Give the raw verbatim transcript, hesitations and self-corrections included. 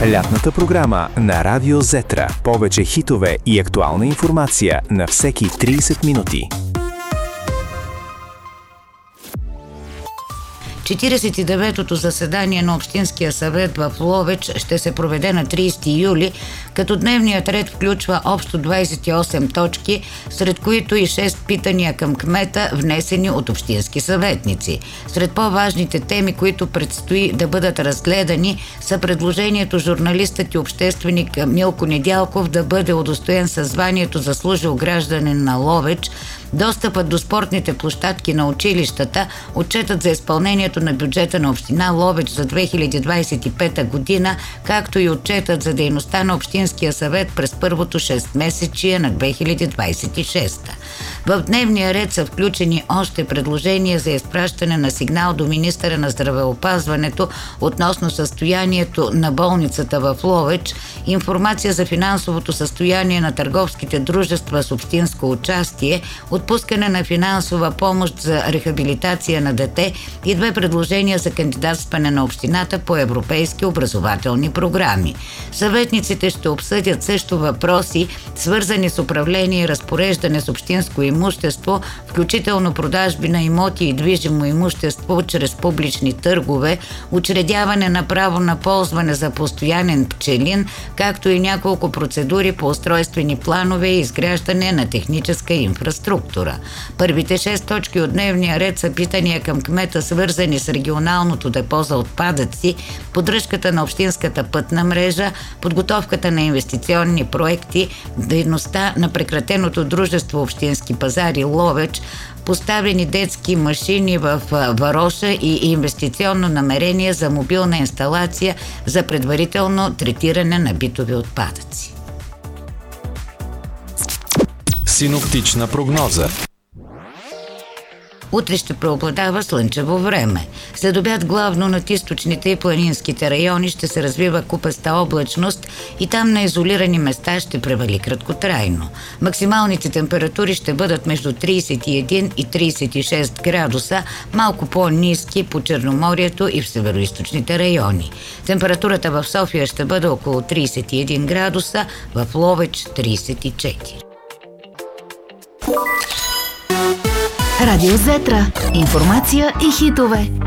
Лятната програма на Радио Зетра. Повече хитове и актуална информация на всеки трийсет минути. четирийсет и деветото заседание на Общинския съвет в Ловеч ще се проведе на трийсети юли, като дневният ред включва общо двайсет и осем точки, сред които и шест питания към кмета, внесени от общински съветници. Сред по-важните теми, които предстои да бъдат разгледани, са предложението журналистът и общественик Милко Недялков да бъде удостоен със званието заслужил гражданин на Ловеч, достъпът до спортните площадки на училищата, отчетът за изпълнението на бюджета на община Ловеч за две хиляди двайсет и пета година, както и отчетът за дейността на Общинския съвет през първото шестмесечие на две хиляди двайсет и шеста. В дневния ред са включени още предложения за изпращане на сигнал до министъра на здравеопазването относно състоянието на болницата в Ловеч, информация за финансовото състояние на търговските дружества с общинско участие, отпускане на финансова помощ за рехабилитация на дете и две предложения за кандидатстване на общината по европейски образователни програми. Съветниците ще обсъдят също въпроси, свързани с управление и разпореждане с общинско имущество, включително продажби на имоти и движимо имущество чрез публични търгове, учредяване на право на ползване за постоянен пчелин, както и няколко процедури по устройствени планове и изграждане на техническа инфраструктура. Първите шест точки от дневния ред са питания към кмета, свързани с регионалното депо за отпадъци, поддръжката на общинската пътна мрежа, подготовката на инвестиционни проекти, дейността на прекратеното дружество Общински пазари Ловеч, поставени детски машини в Вароша и инвестиционно намерение за мобилна инсталация за предварително третиране на битови отпадъци. Синоптична прогноза. Утре ще преобладава слънчево време. След обяд главно над източните и планинските райони ще се развива купеста облачност и там на изолирани места ще превали краткотрайно. Максималните температури ще бъдат между трийсет и един и трийсет и шест градуса, малко по-ниски по Черноморието и в североизточните райони. Температурата в София ще бъде около трийсет и един градуса, в Ловеч трийсет и четири. Радио Зетра. Информация и хитове.